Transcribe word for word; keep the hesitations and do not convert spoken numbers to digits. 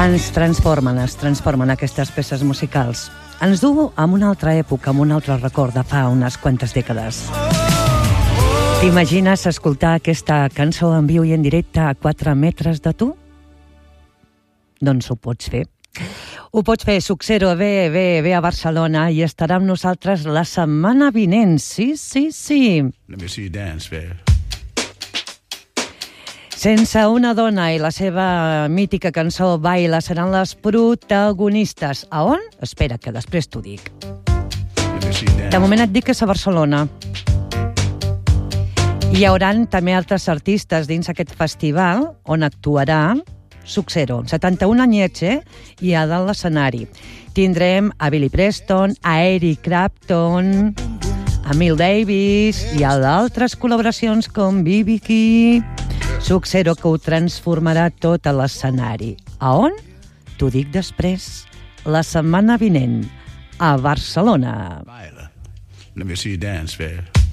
Ens transformen, es transformen aquestes peces musicals. Ens du a una altra època, a un altre record de fa unes quantes dècades. T'imagines escoltar aquesta cançó en viu i en directe a quatre metres de tu? Doncs ho pots fer. Ho pots fer, Suxero, ve, ve, ve a Barcelona i estarà amb nosaltres la setmana vinent. Sí, sí, sí. Let me see you dance, babe. Sense una dona i la seva mítica cançó Baila seran les protagonistes. A on? Espera, que després t'ho dic. De moment et dic que és a Barcelona. Hi haurà també altres artistes dins aquest festival on actuarà Suxero, setanta-un anyets, eh? I a dalt l'escenari. Tindrem a Billy Preston, a Eric Clapton, a Miles Davis i a d'altres col·laboracions com B B King. Suxero, que ho transformarà tot a l'escenari. A on? T'ho dic després. La setmana vinent, a Barcelona. Let me see you dance, babe.